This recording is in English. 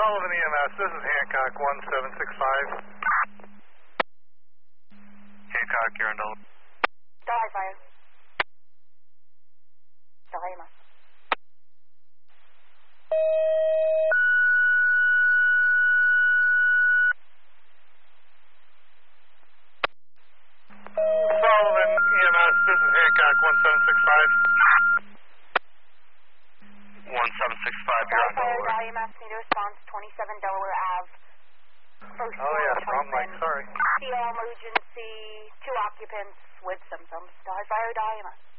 Sullivan EMS, this is Hancock 1765. Hancock, you're on Delaware. Delaware fire. Delaware. Sullivan EMS, this is Hancock 1765. 1765, you're on Delaware. Delaware EMS, need a response, 27 Delaware Ave. First Oh yes, wrong mic, sorry. CL emergency, 2 occupants with symptoms. Delaware EMS.